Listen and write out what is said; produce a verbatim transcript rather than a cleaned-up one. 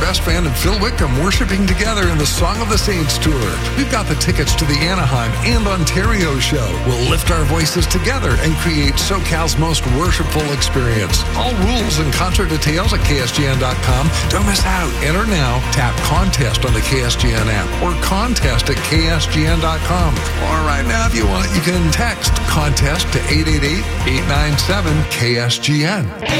Best Band and Phil Wickham worshiping together in the Song of the Saints tour. We've got the tickets to the Anaheim and Ontario show. We'll lift our voices together and create SoCal's most worshipful experience. All rules and concert details at K S G N dot com. Don't miss out. Enter now. Tap contest on the K S G N app or contest at K S G N dot com. Or right now, if you want, you can text contest to eight eight eight, eight nine seven, K S G N.